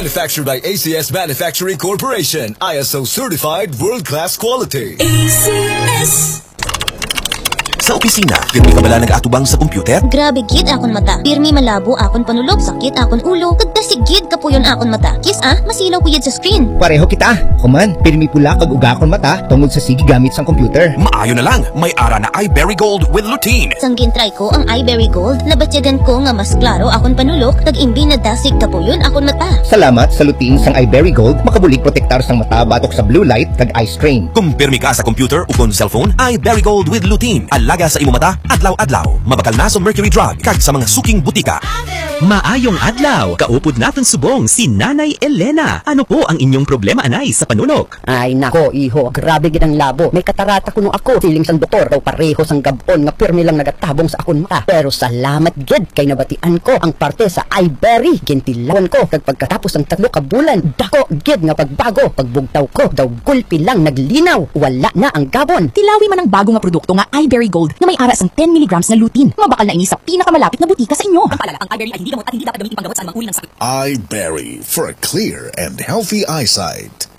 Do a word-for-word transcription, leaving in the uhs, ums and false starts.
Manufactured by A C S Manufacturing Corporation, I S O certified world-class quality. A C S. Sa opisina, pirmi ka bala nag-atubang sa computer? Grabe gid akon mata. Pirmi malabo akon panulog, sakit akon ulo, kagdasigid kapuyon akon mata. Kis ah, masilaw kuyad sa screen. Pareho kita. Kuman, pirmi pula kag uga akon mata tungod sa sige gamit sang computer. Maayo na lang, may ara na iBerry Gold with lutein. Sanggin try ko ang iBerry Gold, nabatyagan ko nga mas klaro akon panulog, kag imbi na dasig kapuyon akon mata. Salamat sa lutein sang iBerry Gold, makabulig protektar sang mata batok sa blue light kag eye strain. Kung pirmi ka sa computer o kon cellphone, iBerry Gold with lutein. Alaga sa imo mata, adlaw-adlaw. Mabakal na sa mercury drug kag sa mga suking butika. Maayong adlaw, kaupod naton subong si Nanay Elena. Ano po ang inyong problema, anay, sa panulok? Ay nako, iho, grabe gid ang labo. May katarata kuno ako. Siling sang doktor daw pareho sang gabon nga pirmi lang nagatabong sa akon mata. Pero salamat gid kay nabatian ko ang parte sa iBerry. Gintilawan ko kag pagkatapos ang tatlo ka bulan, dako gid nga pagbago. Pagbugtaw ko daw gulpi lang naglinaw. Wala na ang gabon. Tilawi man ang bago nga produkto nga iBerry Gold na may ara sang ten milligrams na lutein. Mabakal na ini sa pinakamalapit na butika sa inyo. Ang paalala, ang iBerry ay hindi gamot at hindi dapat gamitin panggamot sa anumang uri ng sakit. iBerry for a clear and healthy eyesight.